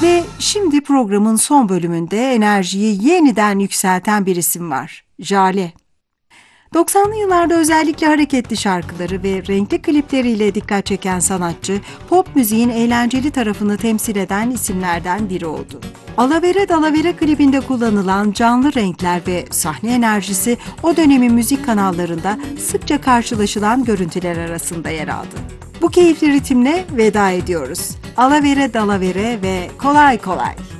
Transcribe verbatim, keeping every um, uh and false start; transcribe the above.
Ve şimdi programın son bölümünde enerjiyi yeniden yükselten bir isim var. Jale. doksanlı yıllarda özellikle hareketli şarkıları ve renkli klipleriyle dikkat çeken sanatçı, pop müziğin eğlenceli tarafını temsil eden isimlerden biri oldu. Alavere Dalavere klibinde kullanılan canlı renkler ve sahne enerjisi o dönemin müzik kanallarında sıkça karşılaşılan görüntüler arasında yer aldı. Bu keyifli ritimle veda ediyoruz. Alavere Dalavere ve Kolay Kolay.